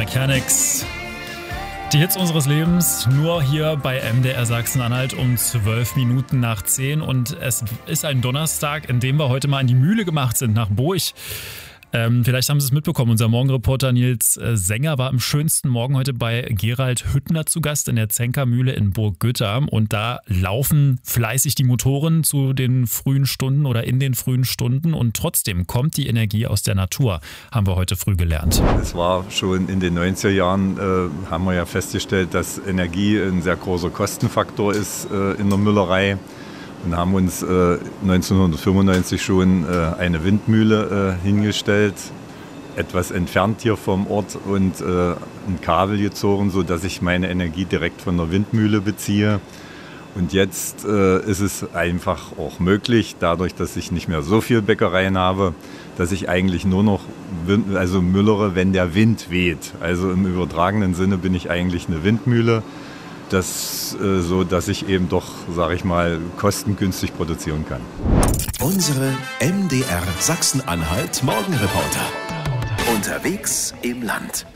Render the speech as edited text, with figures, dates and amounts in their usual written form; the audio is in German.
Mechanics. Die Hits unseres Lebens nur hier bei MDR Sachsen-Anhalt um 12 Minuten nach 10. Und es ist ein Donnerstag, in dem wir heute mal in die Mühle gemacht sind nach Burg. Vielleicht haben Sie es mitbekommen, unser Morgenreporter Nils Sänger war am schönsten Morgen heute bei Gerald Hüttner zu Gast in der Zenker-Mühle in Burggütter. Und da laufen fleißig die Motoren zu den frühen Stunden oder in den frühen Stunden. Und trotzdem kommt die Energie aus der Natur, haben wir heute früh gelernt. Es war schon in den 90er Jahren, haben wir ja festgestellt, dass Energie ein sehr großer Kostenfaktor ist in der Müllerei. Und haben uns 1995 schon eine Windmühle hingestellt, etwas entfernt hier vom Ort und ein Kabel gezogen, sodass ich meine Energie direkt von der Windmühle beziehe. Und jetzt ist es einfach auch möglich, dadurch, dass ich nicht mehr so viel Bäckereien habe, dass ich eigentlich nur noch müllere, wenn der Wind weht. Also im übertragenen Sinne bin ich eigentlich eine Windmühle. Das so, dass ich eben doch, sage ich mal, kostengünstig produzieren kann. Unsere MDR Sachsen-Anhalt Morgenreporter. Unterwegs im Land.